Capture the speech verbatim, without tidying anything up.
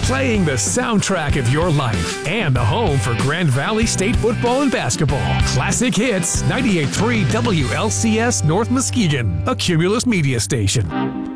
Playing the soundtrack of your life and the home for Grand Valley State football and basketball. Classic Hits, ninety-eight point three W L C S North Muskegon, a Cumulus media station.